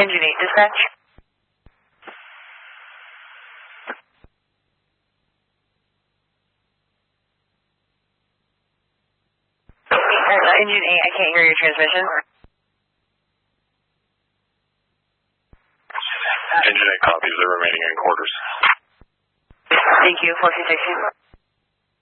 Engine 8 dispatch. Engine 8, I can't hear your transmission. Engine 8 copies, they're remaining in quarters. Thank you, 426.